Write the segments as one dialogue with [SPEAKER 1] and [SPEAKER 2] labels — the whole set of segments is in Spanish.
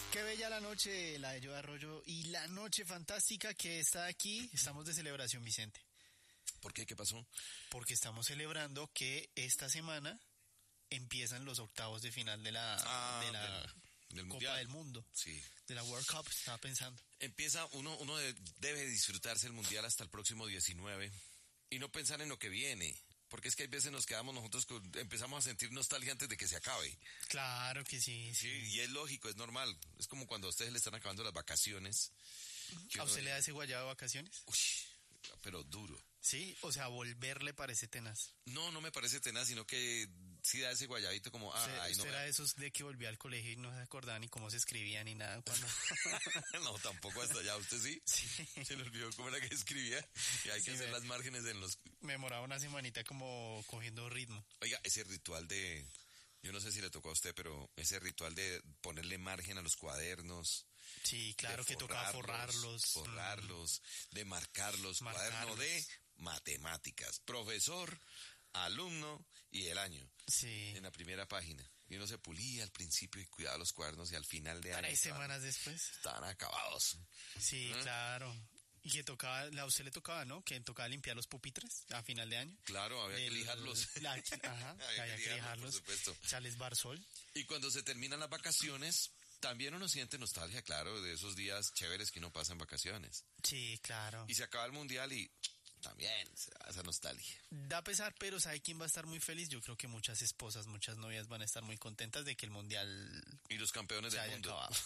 [SPEAKER 1] Qué bella la noche, la de Joe Arroyo, y la noche fantástica que está aquí. Estamos de celebración, Vicente.
[SPEAKER 2] ¿Por qué? ¿Qué pasó?
[SPEAKER 1] Porque estamos celebrando que esta semana empiezan los octavos de final de la
[SPEAKER 2] del
[SPEAKER 1] Copa
[SPEAKER 2] Mundial.
[SPEAKER 1] del Mundo.
[SPEAKER 2] Sí.
[SPEAKER 1] De la World Cup, estaba pensando.
[SPEAKER 2] Empieza, uno debe disfrutarse el Mundial hasta el próximo 19 y no pensar en lo que viene. Porque es que hay veces nos quedamos nosotros, empezamos a sentir nostalgia antes de que se acabe.
[SPEAKER 1] Claro que sí.
[SPEAKER 2] Sí, y es lógico, es normal. Es como cuando a ustedes le están acabando las vacaciones.
[SPEAKER 1] ¿A usted le da ese guayabo de vacaciones?
[SPEAKER 2] Uy, pero duro.
[SPEAKER 1] Sí, o sea, volver le parece tenaz.
[SPEAKER 2] No me parece tenaz, sino que sí da ese guayabito como...
[SPEAKER 1] ¿Usted era de esos de que volvía al colegio y no se acordaba ni cómo se escribía ni nada? Cuando...
[SPEAKER 2] No, tampoco hasta allá. ¿Usted sí?
[SPEAKER 1] Sí.
[SPEAKER 2] Se le olvidó cómo era que escribía. Y hay que hacer las márgenes en los...
[SPEAKER 1] Me demoraba una semanita como cogiendo ritmo.
[SPEAKER 2] Oiga, ese ritual de... Yo no sé si le tocó a usted, pero ese ritual de ponerle margen a los cuadernos...
[SPEAKER 1] Sí, claro que tocaba
[SPEAKER 2] forrarlos, de marcarlos, cuaderno de matemáticas, profesor, alumno y el año.
[SPEAKER 1] Sí.
[SPEAKER 2] En la primera página. Y uno se pulía al principio y cuidaba los cuadernos y al final de año...
[SPEAKER 1] 3 semanas después.
[SPEAKER 2] Estaban acabados.
[SPEAKER 1] Sí, claro. Y que tocaba, a usted le tocaba, ¿no? Que tocaba limpiar los pupitres a final de año.
[SPEAKER 2] Claro, había que lijarlos.
[SPEAKER 1] Había que lijarlos.
[SPEAKER 2] Por supuesto.
[SPEAKER 1] Echarles barsol.
[SPEAKER 2] Y cuando se terminan las vacaciones... También uno siente nostalgia, claro, de esos días chéveres que uno pasa en vacaciones.
[SPEAKER 1] Sí, claro.
[SPEAKER 2] Y se acaba el Mundial y también se da esa nostalgia.
[SPEAKER 1] Da pesar, pero ¿sabe quién va a estar muy feliz? Yo creo que muchas esposas, muchas novias van a estar muy contentas de que el Mundial...
[SPEAKER 2] Y los campeones
[SPEAKER 1] se
[SPEAKER 2] del
[SPEAKER 1] haya
[SPEAKER 2] mundo.
[SPEAKER 1] acabado.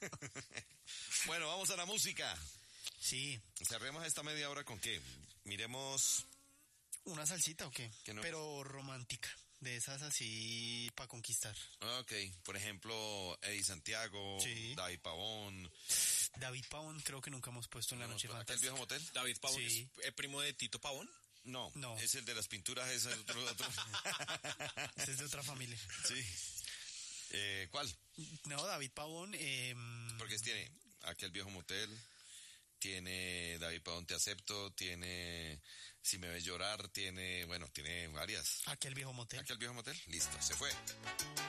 [SPEAKER 2] Bueno, vamos a la música.
[SPEAKER 1] Sí.
[SPEAKER 2] Cerremos esta media hora con qué. Miremos...
[SPEAKER 1] ¿Una salsita o qué?
[SPEAKER 2] No?
[SPEAKER 1] Pero romántica. De esas así para conquistar.
[SPEAKER 2] Ok, por ejemplo, Eddie Santiago,
[SPEAKER 1] sí.
[SPEAKER 2] David Pavón.
[SPEAKER 1] David Pavón creo que nunca hemos puesto en la noche fantástica.
[SPEAKER 2] ¿El viejo motel?
[SPEAKER 3] David Pavón
[SPEAKER 1] sí.
[SPEAKER 3] ¿Es primo de Tito Pavón?
[SPEAKER 2] No, es el de las pinturas, es el otro.
[SPEAKER 1] Ese es de otra familia.
[SPEAKER 2] Sí. ¿Cuál?
[SPEAKER 1] No, David Pavón.
[SPEAKER 2] Porque tiene Aquel viejo motel, tiene David Pavón Te acepto, tiene Si me ves llorar, tiene varias.
[SPEAKER 1] Aquel viejo motel.
[SPEAKER 2] Aquel viejo motel, listo, se fue.